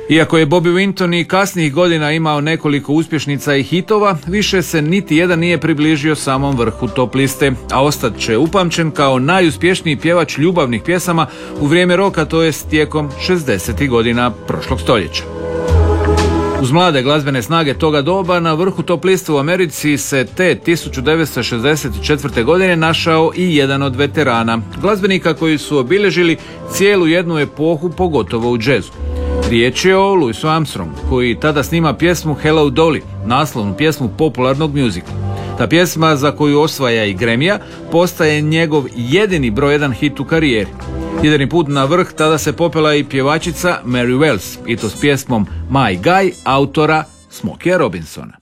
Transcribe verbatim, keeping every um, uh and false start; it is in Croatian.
Iako je Bobby Winton i kasnijih godina imao nekoliko uspješnica i hitova, više se niti jedan nije približio samom vrhu top liste, a ostat će upamćen kao najuspješniji pjevač ljubavnih pjesama u vrijeme roka, to jest tijekom šezdesetih godina prošlog stoljeća. Uz mlade glazbene snage toga doba na vrhu top liste u Americi se te tisuću devetsto šezdeset četvrte. godine našao i jedan od veterana, glazbenika koji su obilježili cijelu jednu epohu, pogotovo u džezu. Riječ je o Louisu Armstrongu, koji tada snima pjesmu Hello Dolly, naslovnu pjesmu popularnog mjuzikla. Ta pjesma, za koju osvaja i Grammy-a, postaje njegov jedini broj jedan hit u karijeri. Jedini put na vrh tada se popela i pjevačica Mary Wells, i to s pjesmom My Guy autora Smokija Robinsona.